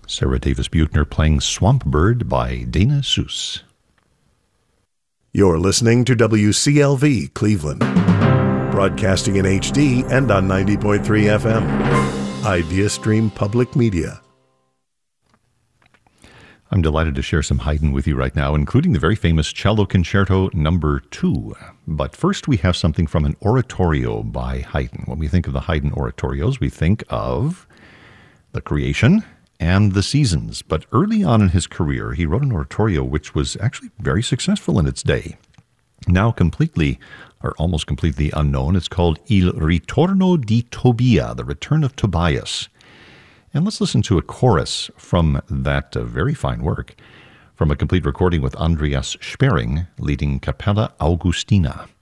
Sarah Davis Buettner playing Swamp Bird by Dana Seuss. You're listening to WCLV Cleveland, broadcasting in HD and on 90.3 FM. IdeaStream Public Media. I'm delighted to share some Haydn with you right now, including the very famous Cello Concerto No. 2. But first we have something from an oratorio by Haydn. When we think of the Haydn oratorios, we think of the Creation and the Seasons. But early on in his career, he wrote an oratorio which was actually very successful in its day. Now completely, or almost completely unknown, it's called Il Ritorno di Tobia, the Return of Tobias. And let's listen to a chorus from that very fine work, from a complete recording with Andreas Sperring leading Capella Augustina.